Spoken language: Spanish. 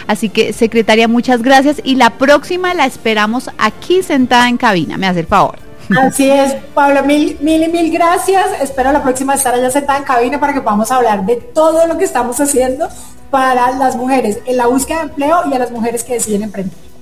Así que, secretaria, muchas gracias y la próxima la esperamos aquí sentada en cabina, me hace el favor. Así es, Paula, mil gracias. Espero la próxima estar allá sentada en cabina para que podamos hablar de todo lo que estamos haciendo para las mujeres en la búsqueda de empleo y a las mujeres que deciden emprender.